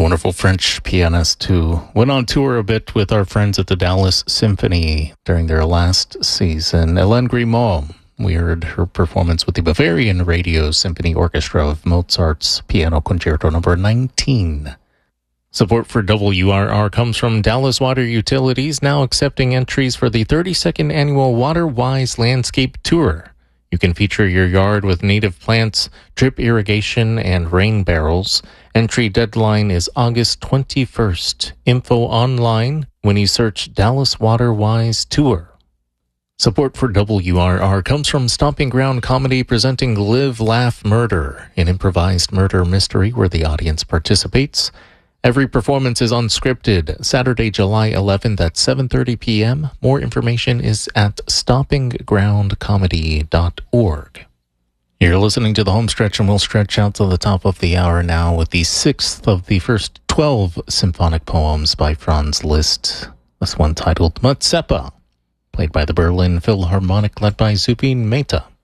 The wonderful French pianist who went on tour a bit with our friends at the Dallas Symphony during their last season, Hélène Grimaud. We heard her performance with the Bavarian Radio Symphony Orchestra of Mozart's Piano Concerto Number 19. Support for WRR comes from Dallas Water Utilities, now accepting entries for the 32nd Annual WaterWise Landscape Tour. You can feature your yard with native plants, drip irrigation, and rain barrels. Entry deadline is August 21st. Info online when you search Dallas WaterWise Tour. Support for WRR comes from Stomping Ground Comedy presenting Live, Laugh, Murder, an improvised murder mystery where the audience participates. Every performance is unscripted. Saturday, July 11th at 7:30 p.m. More information is at stompinggroundcomedy.org. You're listening to the home stretch, and we'll stretch out to the top of the hour now with the sixth of the first 12 symphonic poems by Franz Liszt. This one titled Mazeppa, played by the Berlin Philharmonic led by Zubin Mehta.